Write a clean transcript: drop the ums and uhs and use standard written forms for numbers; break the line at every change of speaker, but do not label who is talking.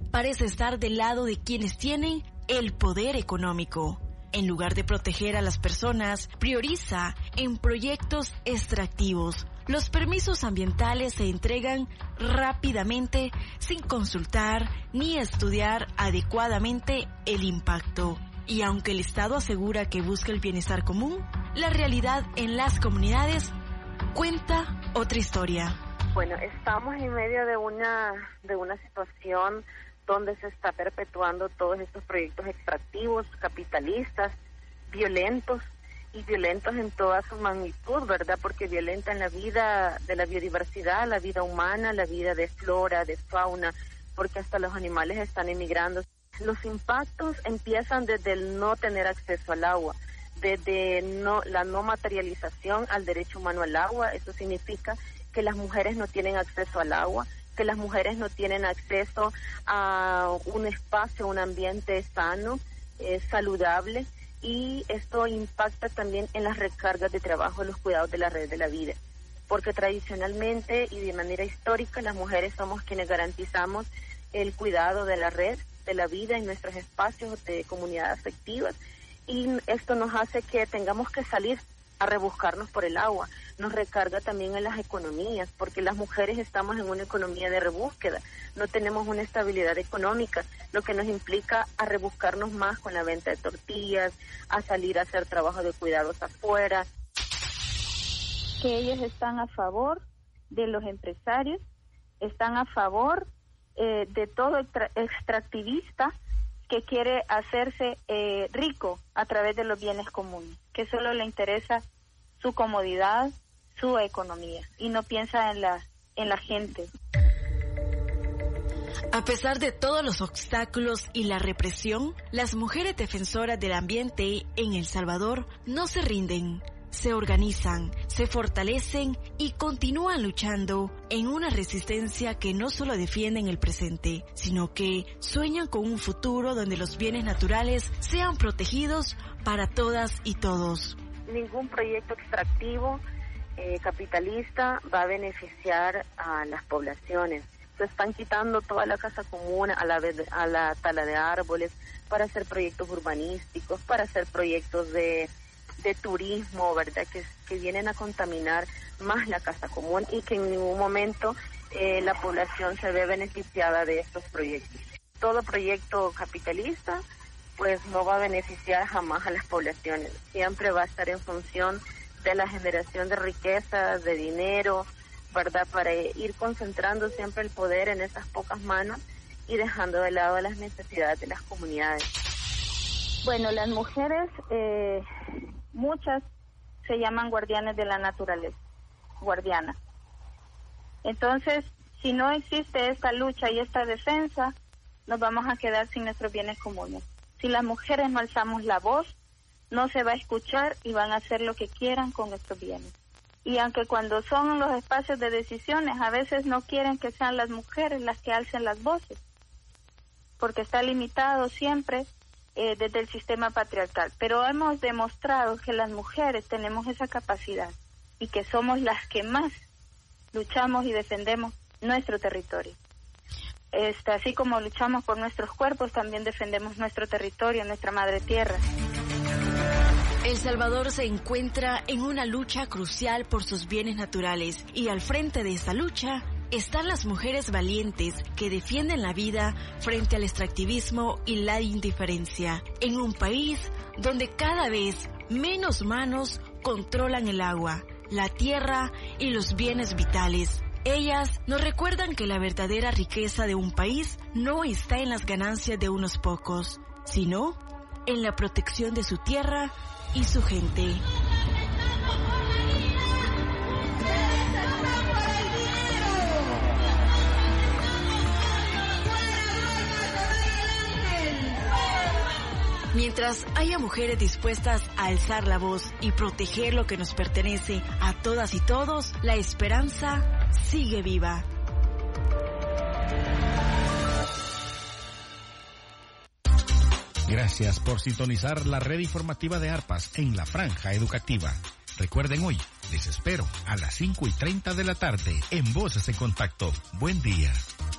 parece estar del lado de quienes tienen el poder económico. En lugar de proteger a las personas, prioriza en proyectos extractivos. Los permisos ambientales se entregan rápidamente sin consultar ni estudiar adecuadamente el impacto. Y aunque el Estado asegura que busca el bienestar común, la realidad en las comunidades cuenta otra historia.
Bueno, estamos en medio de una situación donde se está perpetuando todos estos proyectos extractivos, capitalistas, violentos en toda su magnitud, ¿verdad? Porque violentan la vida de la biodiversidad, la vida humana, la vida de flora, de fauna, porque hasta los animales están emigrando. Los impactos empiezan desde el no tener acceso al agua, desde la no materialización al derecho humano al agua. Eso significa que las mujeres no tienen acceso al agua, que las mujeres no tienen acceso a un espacio, un ambiente sano, saludable, y esto impacta también en las recargas de trabajo, los cuidados de la red de la vida, porque tradicionalmente y de manera histórica las mujeres somos quienes garantizamos el cuidado de la red de la vida en nuestros espacios de comunidad afectiva, y esto nos hace que tengamos que salir a rebuscarnos por el agua. Nos recarga también en las economías, porque las mujeres estamos en una economía de rebúsqueda, no tenemos una estabilidad económica, lo que nos implica a rebuscarnos más con la venta de tortillas, a salir a hacer trabajo de cuidados afuera.
Que ellos están a favor de los empresarios, están a favor de todo extractivista que quiere hacerse rico a través de los bienes comunes, que solo le interesa su comodidad, su economía, y no piensa en la gente.
A pesar de todos los obstáculos y la represión, las mujeres defensoras del ambiente en El Salvador no se rinden. Se organizan, se fortalecen y continúan luchando en una resistencia que no solo defienden el presente, sino que sueñan con un futuro donde los bienes naturales sean protegidos para todas y todos.
Ningún proyecto extractivo capitalista va a beneficiar a las poblaciones. Se están quitando toda la casa común a la tala de árboles para hacer proyectos urbanísticos, para hacer proyectos de turismo, ¿verdad? Que vienen a contaminar más la casa común y que en ningún momento la población se ve beneficiada de estos proyectos. Todo proyecto capitalista pues no va a beneficiar jamás a las poblaciones, siempre va a estar en función de la generación de riquezas, de dinero, ¿verdad? Para ir concentrando siempre el poder en esas pocas manos y dejando de lado las necesidades de las comunidades.
Bueno, las mujeres, muchas se llaman guardianes de la naturaleza, guardianas. Entonces, si no existe esta lucha y esta defensa, nos vamos a quedar sin nuestros bienes comunes. Si las mujeres no alzamos la voz, no se va a escuchar y van a hacer lo que quieran con estos bienes. Y aunque cuando son los espacios de decisiones, a veces no quieren que sean las mujeres las que alcen las voces, porque está limitado siempre desde el sistema patriarcal. Pero hemos demostrado que las mujeres tenemos esa capacidad y que somos las que más luchamos y defendemos nuestro territorio. Así como luchamos por nuestros cuerpos, también defendemos nuestro territorio, nuestra madre tierra.
El Salvador se encuentra en una lucha crucial por sus bienes naturales y al frente de esta lucha están las mujeres valientes que defienden la vida frente al extractivismo y la indiferencia, en un país donde cada vez menos manos controlan el agua, la tierra y los bienes vitales. Ellas nos recuerdan que la verdadera riqueza de un país no está en las ganancias de unos pocos, sino en la protección de su tierra y su gente. Mientras haya mujeres dispuestas a alzar la voz y proteger lo que nos pertenece a todas y todos, la esperanza sigue viva.
Gracias por sintonizar la red informativa de Arpas en la franja educativa. Recuerden hoy, les espero a las 5:30 de la tarde en Voces en Contacto. Buen día.